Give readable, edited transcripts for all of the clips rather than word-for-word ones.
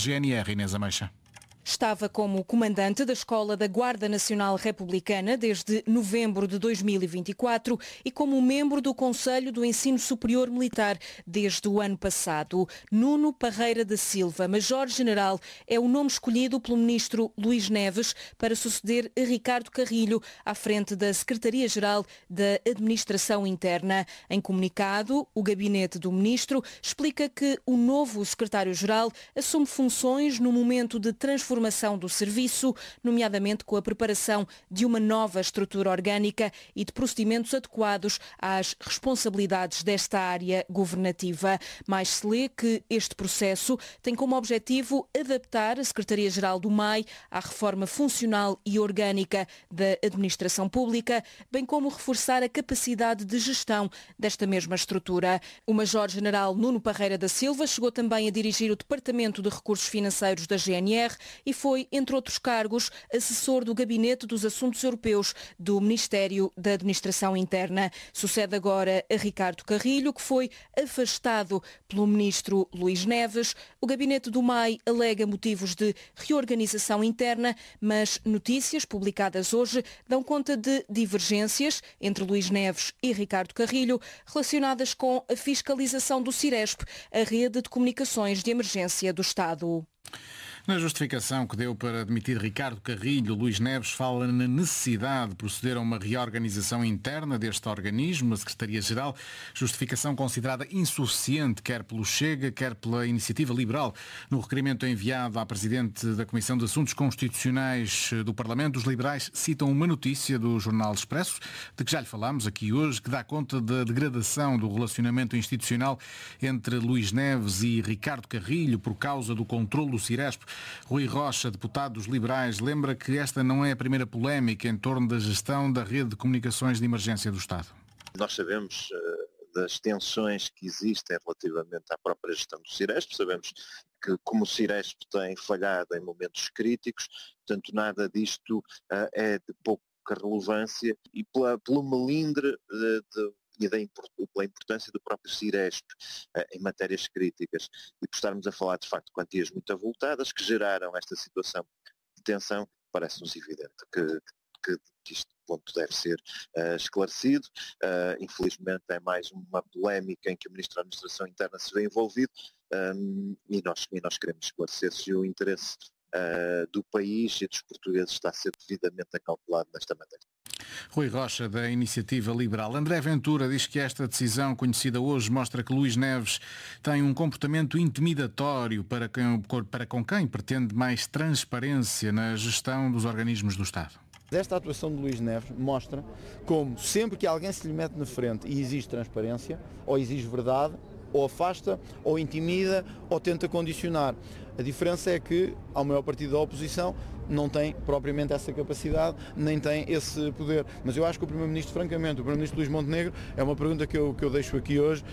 GNR, Inês Ameixa. Estava como comandante da Escola da Guarda Nacional Republicana desde novembro de 2024 e como membro do Conselho do Ensino Superior Militar desde o ano passado. Nuno Parreira da Silva, Major-General, é o nome escolhido pelo ministro Luís Neves para suceder a Ricardo Carrilho à frente da Secretaria-Geral da Administração Interna. Em comunicado, o gabinete do ministro explica que o novo secretário-geral assume funções no momento de transformação do serviço, nomeadamente com a preparação de uma nova estrutura orgânica e de procedimentos adequados às responsabilidades desta área governativa. Mais se lê que este processo tem como objetivo adaptar a Secretaria-Geral do MAI à reforma funcional e orgânica da administração pública, bem como reforçar a capacidade de gestão desta mesma estrutura. O Major-General Nuno Parreira da Silva chegou também a dirigir o Departamento de Recursos Financeiros da GNR e foi, entre outros cargos, assessor do Gabinete dos Assuntos Europeus do Ministério da Administração Interna. Sucede agora a Ricardo Carrilho, que foi afastado pelo ministro Luís Neves. O gabinete do MAI alega motivos de reorganização interna, mas notícias publicadas hoje dão conta de divergências entre Luís Neves e Ricardo Carrilho relacionadas com a fiscalização do Ciresp, a rede de comunicações de emergência do Estado. Na justificação que deu para demitir Ricardo Carrilho, Luís Neves fala na necessidade de proceder a uma reorganização interna deste organismo, a Secretaria-Geral, justificação considerada insuficiente quer pelo Chega, quer pela Iniciativa Liberal. No requerimento enviado à Presidente da Comissão de Assuntos Constitucionais do Parlamento, os liberais citam uma notícia do Jornal Expresso, de que já lhe falámos aqui hoje, que dá conta da degradação do relacionamento institucional entre Luís Neves e Ricardo Carrilho por causa do controle do Ciresp. Rui Rocha, deputado dos Liberais, lembra que esta não é a primeira polémica em torno da gestão da rede de comunicações de emergência do Estado. Nós sabemos das tensões que existem relativamente à própria gestão do Ciresp, sabemos que como o Ciresp tem falhado em momentos críticos, portanto nada disto é de pouca relevância e pelo melindre e pela importância do próprio Ciresp em matérias críticas e por estarmos a falar de facto de quantias muito avultadas que geraram esta situação de tensão, parece-nos evidente que este ponto deve ser esclarecido. Infelizmente é mais uma polémica em que o Ministro da Administração Interna se vê envolvido e nós queremos esclarecer se o interesse do país e dos portugueses está a ser devidamente acautelado nesta matéria. Rui Rocha, da Iniciativa Liberal. André Ventura diz que esta decisão conhecida hoje mostra que Luís Neves tem um comportamento intimidatório para com quem pretende mais transparência na gestão dos organismos do Estado. Esta atuação de Luís Neves mostra como sempre que alguém se lhe mete na frente e exige transparência, ou exige verdade, ou afasta, ou intimida, ou tenta condicionar. A diferença é que, ao maior partido da oposição, não tem propriamente essa capacidade, nem tem esse poder. Mas eu acho que o Primeiro-Ministro, francamente, o Primeiro-Ministro Luís Montenegro, é uma pergunta que eu deixo aqui hoje,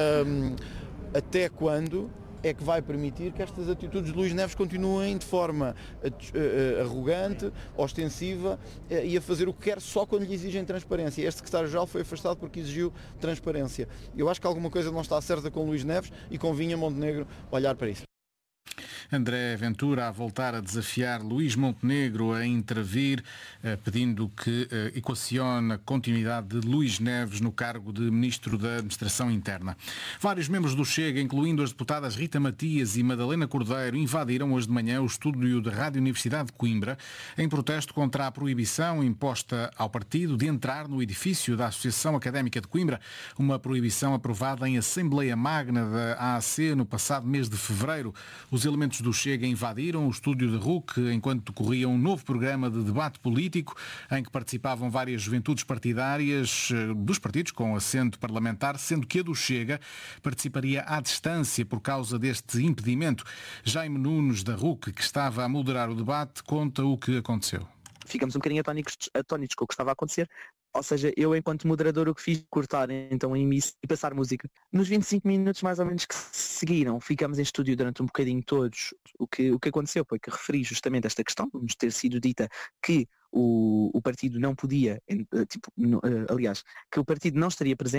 até quando é que vai permitir que estas atitudes de Luís Neves continuem de forma arrogante, ostensiva e a fazer o que quer só quando lhe exigem transparência. Este secretário-geral foi afastado porque exigiu transparência. Eu acho que alguma coisa não está certa com Luís Neves e convinha Montenegro olhar para isso. André Ventura a voltar a desafiar Luís Montenegro a intervir, pedindo que equacione a continuidade de Luís Neves no cargo de Ministro da Administração Interna. Vários membros do Chega, incluindo as deputadas Rita Matias e Madalena Cordeiro, invadiram hoje de manhã o estúdio da Rádio Universidade de Coimbra em protesto contra a proibição imposta ao partido de entrar no edifício da Associação Académica de Coimbra, uma proibição aprovada em Assembleia Magna da AAC no passado mês de fevereiro. Os elementos do Chega invadiram o estúdio de RUC enquanto decorria um novo programa de debate político em que participavam várias juventudes partidárias dos partidos com assento parlamentar, sendo que a do Chega participaria à distância por causa deste impedimento. Jaime Nunes, da RUC, que estava a moderar o debate, conta o que aconteceu. Ficamos um bocadinho atónitos com o que estava a acontecer. Ou seja, eu enquanto moderador o que fiz cortar então em missa e passar música. Nos 25 minutos mais ou menos que seguiram, ficamos em estúdio durante um bocadinho todos. O que aconteceu foi que referi justamente esta questão, nos ter sido dita que o partido não podia, aliás, que o partido não estaria presente,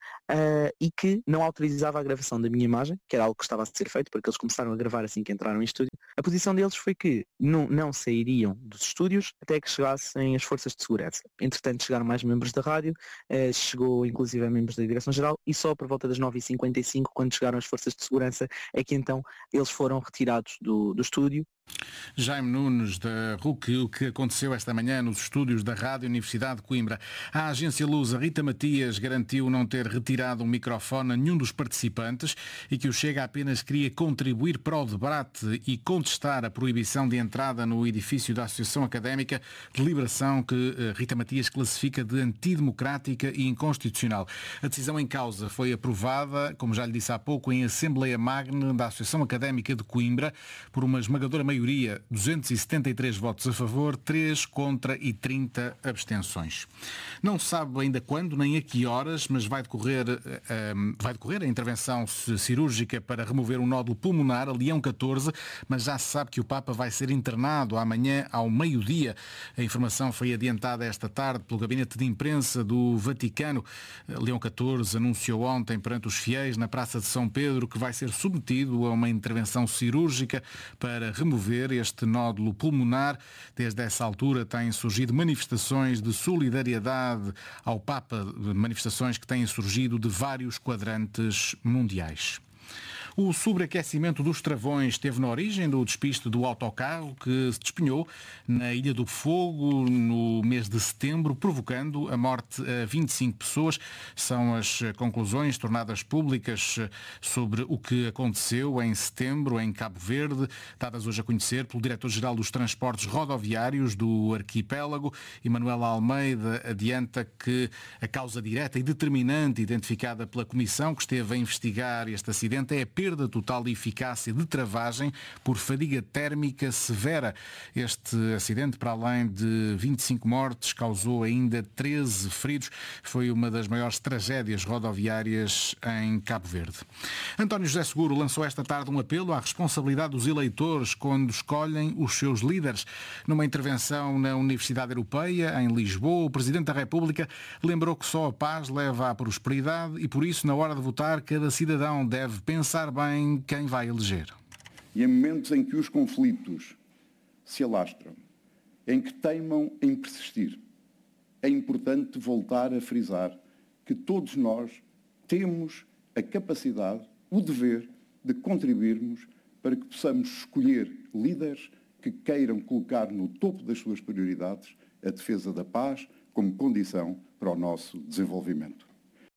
e que não autorizava a gravação da minha imagem, que era algo que estava a ser feito, porque eles começaram a gravar assim que entraram em estúdio. A posição deles foi que não sairiam dos estúdios até que chegassem as forças de segurança. Entretanto, chegaram mais membros da rádio, chegou inclusive a membros da Direção-Geral, e só por volta das 9h55, quando chegaram as forças de segurança, é que então eles foram retirados do estúdio. Jaime Nunes, da RUC, o que aconteceu esta manhã nos estúdios da Rádio Universidade de Coimbra. A agência Lusa, Rita Matias, garantiu não ter retirado um microfone a nenhum dos participantes e que o Chega apenas queria contribuir para o debate e contestar a proibição de entrada no edifício da Associação Académica, deliberação que Rita Matias classifica de antidemocrática e inconstitucional. A decisão em causa foi aprovada, como já lhe disse há pouco, em Assembleia Magna da Associação Académica de Coimbra, por uma esmagadora maioria, 273 votos a favor, 3 contra e 30 abstenções. Não se sabe ainda quando nem a que horas, mas vai decorrer a intervenção cirúrgica para remover um nódulo pulmonar a Leão XIV, mas já se sabe que o Papa vai ser internado amanhã ao meio-dia. A informação foi adiantada esta tarde pelo Gabinete de Imprensa do Vaticano. Leão XIV anunciou ontem perante os fiéis na Praça de São Pedro que vai ser submetido a uma intervenção cirúrgica para remover este nódulo pulmonar. Desde essa altura têm surgido manifestações de solidariedade ao Papa, manifestações que têm surgido de vários quadrantes mundiais. O sobreaquecimento dos travões teve na origem do despiste do autocarro que se despenhou na Ilha do Fogo no mês de setembro, provocando a morte a 25 pessoas. São as conclusões tornadas públicas sobre o que aconteceu em setembro em Cabo Verde, dadas hoje a conhecer pelo Diretor-Geral dos Transportes Rodoviários do Arquipélago. Emanuel Almeida adianta que a causa direta e determinante identificada pela Comissão que esteve a investigar este acidente é a perda total de eficácia de travagem por fadiga térmica severa. Este acidente, para além de 25 mortes, causou ainda 13 feridos. Foi uma das maiores tragédias rodoviárias em Cabo Verde. António José Seguro lançou esta tarde um apelo à responsabilidade dos eleitores quando escolhem os seus líderes. Numa intervenção na Universidade Europeia, em Lisboa, o Presidente da República lembrou que só a paz leva à prosperidade e, por isso, na hora de votar, cada cidadão deve pensar bem quem vai eleger. E em momentos em que os conflitos se alastram, em que teimam em persistir, é importante voltar a frisar que todos nós temos a capacidade, o dever de contribuirmos para que possamos escolher líderes que queiram colocar no topo das suas prioridades a defesa da paz como condição para o nosso desenvolvimento.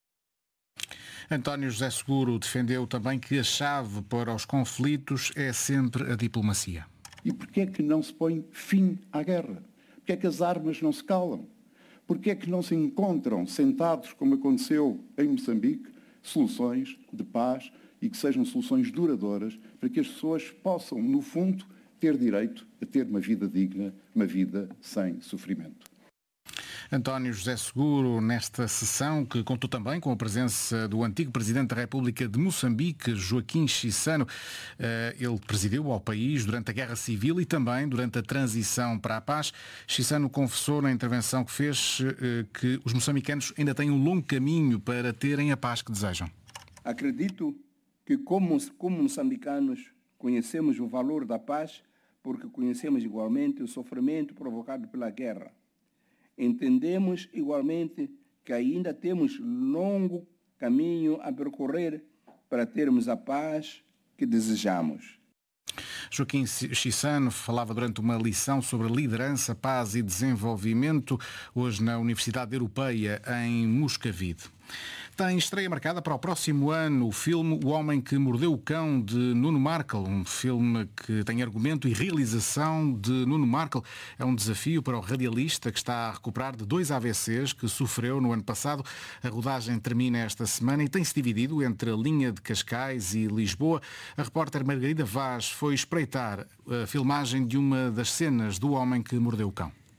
António José Seguro defendeu também que a chave para os conflitos é sempre a diplomacia. E porquê é que não se põe fim à guerra? Porquê é que as armas não se calam? Porquê é que não se encontram, sentados, como aconteceu em Moçambique, soluções de paz e que sejam soluções duradouras para que as pessoas possam, no fundo, ter direito a ter uma vida digna, uma vida sem sofrimento. António José Seguro, nesta sessão que contou também com a presença do antigo Presidente da República de Moçambique, Joaquim Chissano. Ele presidiu ao país durante a Guerra Civil e também durante a transição para a paz. Chissano confessou na intervenção que fez que os moçambicanos ainda têm um longo caminho para terem a paz que desejam. Acredito que como moçambicanos conhecemos o valor da paz porque conhecemos igualmente o sofrimento provocado pela guerra. Entendemos igualmente que ainda temos longo caminho a percorrer para termos a paz que desejamos. Joaquim Chissano falava durante uma lição sobre liderança, paz e desenvolvimento, hoje na Universidade Europeia, em Moscavide. Tem estreia marcada para o próximo ano o filme O Homem que Mordeu o Cão, de Nuno Markle. Um filme que tem argumento e realização de Nuno Markle. É um desafio para o radialista que está a recuperar de 2 AVCs que sofreu no ano passado. A rodagem termina esta semana e tem-se dividido entre a linha de Cascais e Lisboa. A repórter Margarida Vaz foi espreitar a filmagem de uma das cenas do Homem que Mordeu o Cão. Uma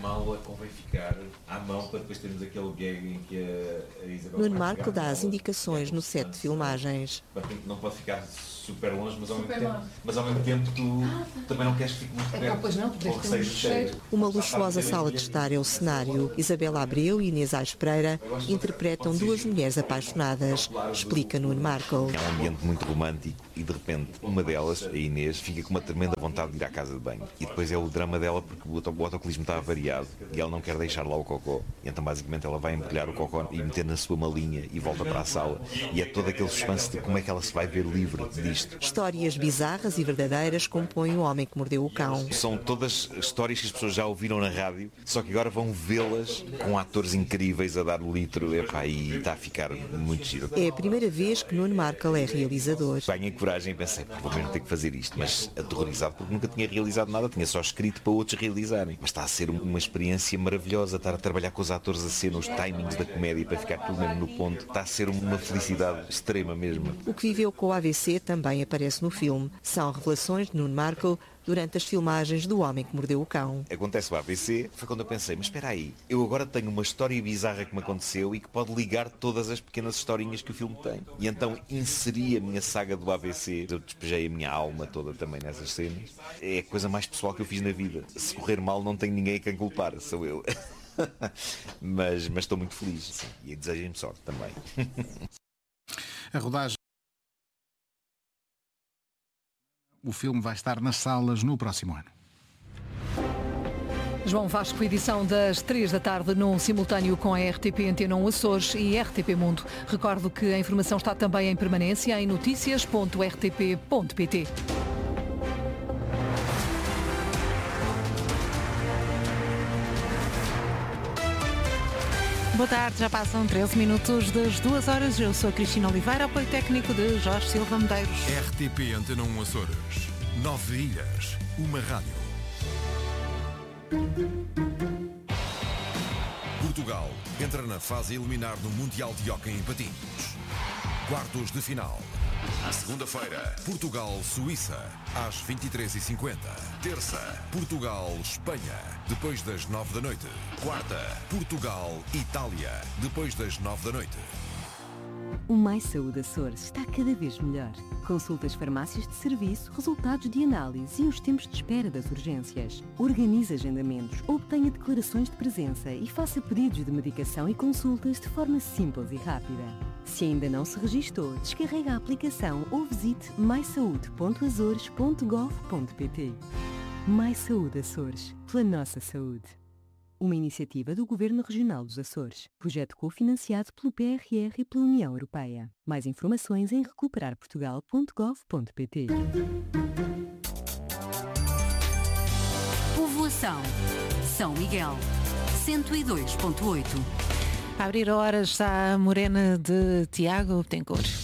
mala convém ficar à mão para depois termos aquele gag em que a Isabel... Nuno Marco dá as indicações no set de filmagens. Não pode ficar super longe, mas ao mesmo tempo tu também não queres que fique muito perto. Pois não, com receio de cheiro. Uma luxuosa sala de estar é o cenário. Isabela Abreu e Inês Aires Pereira interpretam duas mulheres apaixonadas, explica Nuno Marco. É um ambiente muito romântico e de repente uma delas, a Inês, fica com uma tremenda vontade de ir à casa de banho. E depois é o drama dela porque o autocolismo está avariado e ela não quer deixar lá o cocó. E então basicamente ela vai embrulhar o cocó e meter na sua malinha e volta para a sala. E é todo aquele suspense de como é que ela se vai ver livre disto. Histórias bizarras e verdadeiras compõem O Homem que Mordeu o Cão. São todas histórias que as pessoas já ouviram na rádio, só que agora vão vê-las com atores incríveis a dar o litro. Epá, e está a ficar muito giro. É a primeira vez que Nuno Marco é realizador. Ganhei coragem e pensei, vou mesmo ter que fazer isto, mas aterrorizado porque nunca tinha realizado nada, tinha só escrito para outros realizarem. Mas está a ser uma experiência maravilhosa, estar a trabalhar com os atores a cena, os timings da comédia para ficar tudo mesmo no ponto. Está a ser uma felicidade extrema mesmo. O que viveu com o AVC também aparece no filme. São revelações de Nuno Marco durante as filmagens do Homem que Mordeu o Cão. Acontece o AVC, foi quando eu pensei, mas espera aí, eu agora tenho uma história bizarra que me aconteceu e que pode ligar todas as pequenas historinhas que o filme tem. E então inseri a minha saga do AVC, eu despejei a minha alma toda também nessas cenas. É a coisa mais pessoal que eu fiz na vida. Se correr mal não tenho ninguém a quem culpar, sou eu. mas estou muito feliz, sim, e desejem-me sorte também. A rodagem. O filme vai estar nas salas no próximo ano. João Vasco, edição das 3 da tarde, num simultâneo com a RTP Antena 1 Açores e RTP Mundo. Recordo que a informação está também em permanência em noticias.rtp.pt. Boa tarde, já passam 13 minutos das 2 horas. Eu sou a Cristina Oliveira, apoio técnico de Jorge Silva Medeiros. RTP Antena 1 Açores. 9 ilhas, uma rádio. Portugal entra na fase eliminar do Mundial de Hóquei em Patins. Quartos de final. Segunda-feira, Portugal-Suíça, às 23h50. Terça, Portugal-Espanha, depois das 9 da noite. Quarta, Portugal-Itália, depois das 9 da noite. O Mais Saúde Açores está cada vez melhor. Consultas farmácias de serviço, resultados de análise e os tempos de espera das urgências. Organize agendamentos, obtenha declarações de presença e faça pedidos de medicação e consultas de forma simples e rápida. Se ainda não se registou, descarregue a aplicação ou visite maisaude.azores.gov.pt. Mais Saúde Açores, pela nossa saúde. Uma iniciativa do Governo Regional dos Açores. Projeto cofinanciado pelo PRR e pela União Europeia. Mais informações em recuperarportugal.gov.pt. Povoação São Miguel 102.8. A abrir horas está a Morena de Tiago Betancourt.